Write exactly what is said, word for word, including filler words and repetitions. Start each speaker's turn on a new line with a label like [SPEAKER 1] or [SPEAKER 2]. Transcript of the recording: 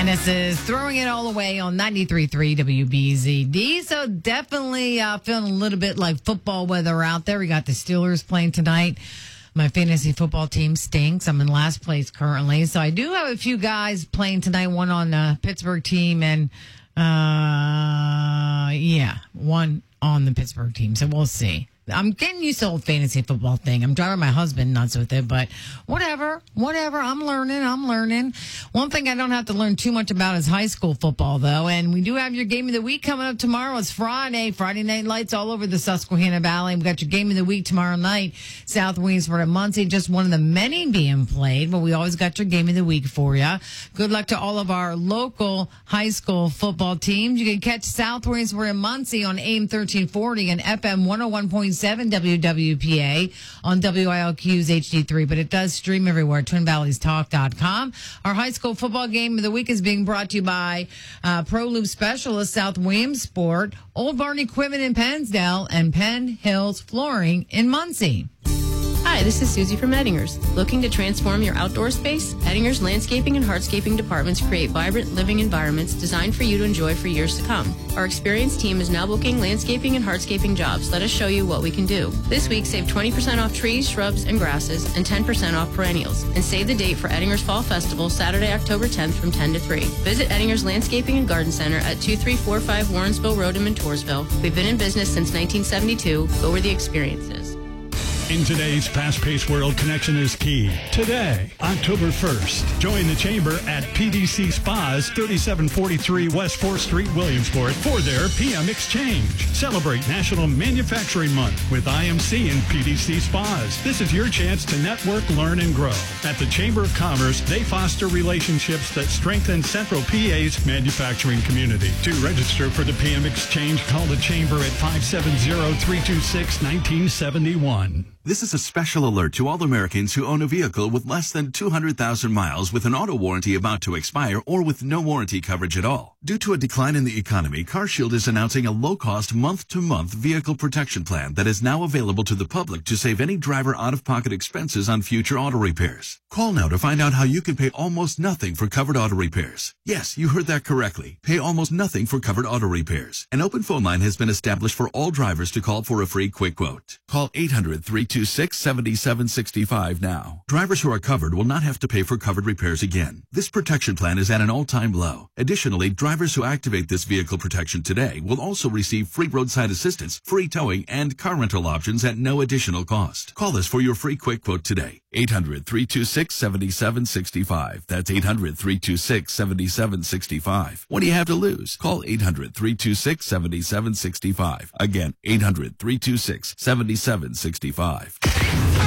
[SPEAKER 1] This is Throwing It All Away on ninety-three point three W B Z D. So definitely uh, feeling a little bit like football weather out there. We got the Steelers playing tonight. My fantasy football team stinks. I'm in last place currently. So I do have a few guys playing tonight, one on the Pittsburgh team and, uh, yeah, one on the Pittsburgh team. So we'll see. I'm getting used to the whole fantasy football thing. I'm driving my husband nuts with it, but whatever, whatever. I'm learning, I'm learning. One thing I don't have to learn too much about is high school football, though. And we do have your game of the week coming up tomorrow. It's Friday, Friday night lights all over the Susquehanna Valley. We got your game of the week tomorrow night. South Williamsport and Muncie, just one of the many being played, but we always got your game of the week for you. Good luck to all of our local high school football teams. You can catch South Williamsport and Muncie on A M thirteen forty and F M one oh one point seven W W P A on W I L Q's H D three, but it does stream everywhere, twin valleys talk dot com. Our high school football game of the week is being brought to you by uh, Pro Loop Specialist, South Williamsport, Old Barn Equipment in Pennsdale, and Penn Hills Flooring in Muncie.
[SPEAKER 2] Hi, this is Susie from Ettingers. Looking to transform your outdoor space? Ettingers Landscaping and Hardscaping departments create vibrant living environments designed for you to enjoy for years to come. Our experienced team is now booking landscaping and hardscaping jobs. Let us show you what we can do. This week, save twenty percent off trees, shrubs, and grasses, and ten percent off perennials. And save the date for Ettingers Fall Festival, Saturday, October tenth from ten to three. Visit Ettingers Landscaping and Garden Center at two three four five Warrensville Road in Montoursville. We've been in business since nineteen seventy-two. Go where the experience is.
[SPEAKER 3] In today's fast-paced world, connection is key. Today, October first, join the Chamber at P D C Spas, thirty-seven forty-three West fourth Street, Williamsport, for their P M Exchange. Celebrate National Manufacturing Month with I M C and P D C Spas. This is your chance to network, learn, and grow. At the Chamber of Commerce, they foster relationships that strengthen Central P A's manufacturing community. To register for the P M Exchange, call the Chamber at five seven zero, three two six, one nine seven one.
[SPEAKER 4] This is a special alert to all Americans who own a vehicle with less than two hundred thousand miles with an auto warranty about to expire or with no warranty coverage at all. Due to a decline in the economy, CarShield is announcing a low-cost month-to-month vehicle protection plan that is now available to the public to save any driver out-of-pocket expenses on future auto repairs. Call now to find out how you can pay almost nothing for covered auto repairs. Yes, you heard that correctly. Pay almost nothing for covered auto repairs. An open phone line has been established for all drivers to call for a free quick quote. Call eight hundred, three two six, seven seven six five now. Drivers who are covered will not have to pay for covered repairs again. This protection plan is at an all-time low. Additionally, drivers who activate this vehicle protection today will also receive free roadside assistance, free towing, and car rental options at no additional cost. Call us for your free quick quote today. eight hundred, three two six, seven seven six five. That's eight hundred, three two six, seven seven six five. What do you have to lose? Call eight hundred, three two six, seven seven six five. Again, eight hundred, three two six, seven seven six five.